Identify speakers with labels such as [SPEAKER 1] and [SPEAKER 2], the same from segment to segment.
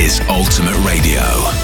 [SPEAKER 1] is Ultimate Radio.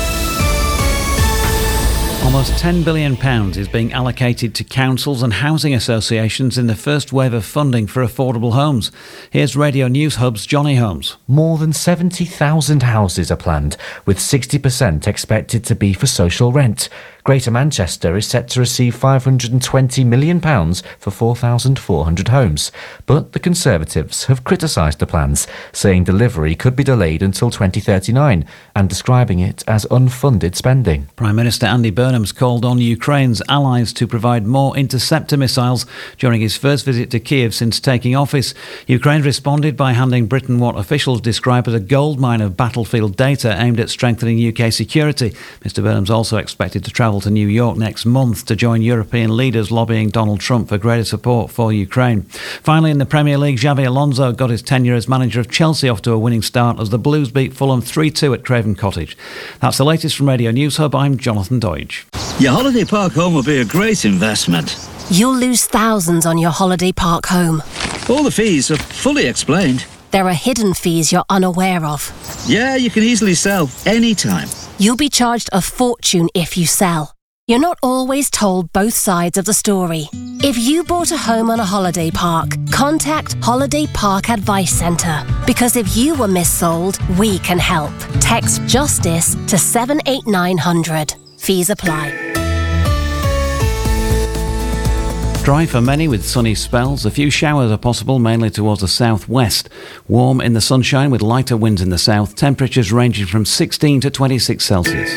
[SPEAKER 2] Almost £10 billion is being allocated to councils and housing associations in the first wave of funding for affordable homes. Here's Radio News Hub's Johnny Holmes.
[SPEAKER 3] More than 70,000 houses are planned, with 60% expected to be for social rent. Greater Manchester is set to receive £520 million for 4,400 homes. But the Conservatives have criticised the plans, saying delivery could be delayed until 2039 and describing it as unfunded spending.
[SPEAKER 2] Prime Minister Andy Burnham's called on Ukraine's allies to provide more interceptor missiles during his first visit to Kiev since taking office. Ukraine responded by handing Britain what officials describe as a goldmine of battlefield data aimed at strengthening UK security. Mr Burnham's also expected to travel to New York next month to join European leaders lobbying Donald Trump for greater support for Ukraine. Finally, in the Premier League, Xabi Alonso got his tenure as manager of Chelsea off to a winning start as the Blues beat Fulham 3-2 at Craven Cottage. That's the latest from Radio News Hub. I'm Jonathan Deutsch.
[SPEAKER 4] Your holiday park home will be a great investment.
[SPEAKER 5] You'll lose thousands on your holiday park home.
[SPEAKER 4] All the fees are fully explained.
[SPEAKER 5] There are hidden fees you're unaware of.
[SPEAKER 4] Yeah, you can easily sell anytime.
[SPEAKER 5] You'll be charged a fortune if you sell. You're not always told both sides of the story. If you bought a home on a holiday park, contact Holiday Park Advice Centre. Because if you were missold, we can help. Text JUSTICE to 78900. Fees apply.
[SPEAKER 2] Dry for many with sunny spells. A few showers are possible, mainly towards the southwest. Warm in the sunshine with lighter winds in the south. Temperatures ranging from 16 to 26 Celsius.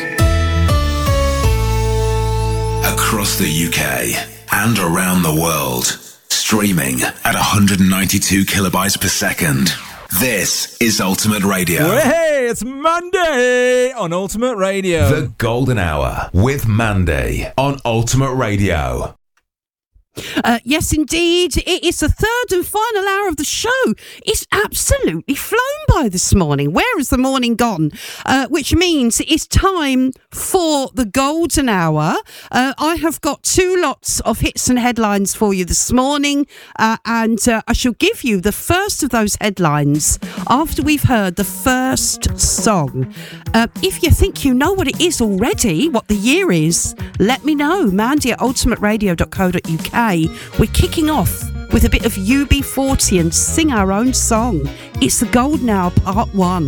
[SPEAKER 1] Across the UK and around the world. Streaming at 192 kilobytes per second. This is Ultimate Radio.
[SPEAKER 6] Hey, it's Monday on Ultimate Radio.
[SPEAKER 1] The Golden Hour with Mandy on Ultimate Radio.
[SPEAKER 7] Yes, indeed. It is the third and final hour of the show. It's absolutely flown by this morning. Where has the morning gone? Which means it's time for the golden hour. I have got two lots of hits and headlines for you this morning, and I shall give you the first of those headlines after we've heard the first song. If you think you know what it is already, what the year is, let me know. Mandy at ultimateradio.co.uk. We're kicking off with a bit of UB40 and sing our own song. It's the Golden Hour Part 1.